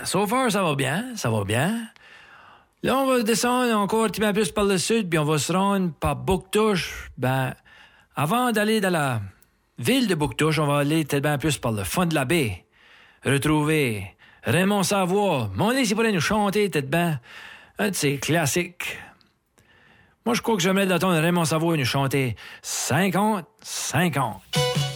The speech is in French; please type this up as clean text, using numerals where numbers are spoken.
So far, ça va bien, ça va bien. Là, on va descendre encore un petit peu plus par le sud, puis on va se rendre par Bouctouche. Ben, avant d'aller dans la ville de Bouctouche, on va aller peut-être bien plus par le fond de la baie. Retrouver Raymond Savoie. Mon il pourrait nous chanter peut-être bien un de ses classiques. Moi, je crois que j'aimerais d'entendre Raymond Savoie nous chanter 50-50.